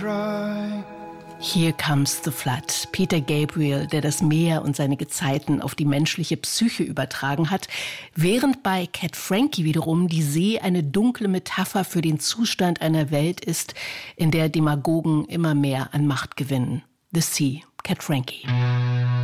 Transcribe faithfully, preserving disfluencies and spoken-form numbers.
Here Comes the Flood. Peter Gabriel, der das Meer und seine Gezeiten auf die menschliche Psyche übertragen hat, während bei Cat Frankie wiederum die See eine dunkle Metapher für den Zustand einer Welt ist, in der Demagogen immer mehr an Macht gewinnen. The Sea, Cat Frankie.